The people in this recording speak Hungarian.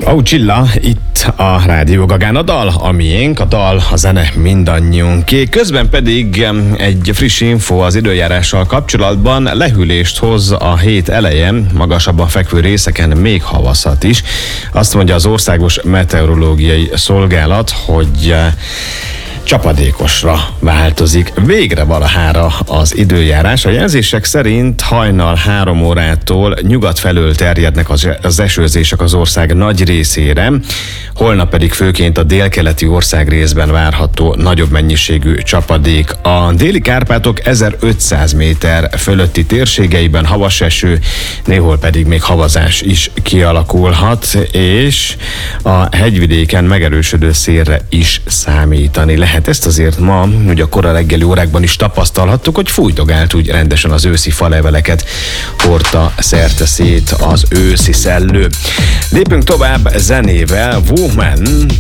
Ó, Csilla, itt a Rádió Gagán a dal, a miénk, a dal, a zene mindannyiunké. Közben pedig egy friss info az időjárással kapcsolatban. Lehűlést hoz a hét elején, magasabban fekvő részeken még havaszat is. Azt mondja az Országos Meteorológiai Szolgálat, hogy csapadékosra változik végre valahára az időjárás. A jelzések szerint hajnal 3 órától nyugat felől terjednek az esőzések az ország nagy részére, holnap pedig főként a délkeleti országrészben várható nagyobb mennyiségű csapadék. A déli Kárpátok 1500 méter fölötti térségeiben havas eső, néhol pedig még havazás is kialakulhat, és a hegyvidéken megerősödő szélre is számítani lehet. Ezt azért ma, ugye a kora reggeli órákban is tapasztalhattuk, hogy fújdogált úgy rendesen az őszi faleveleket, hordta szerte szét az őszi szellő. Lépünk tovább zenével. Woman,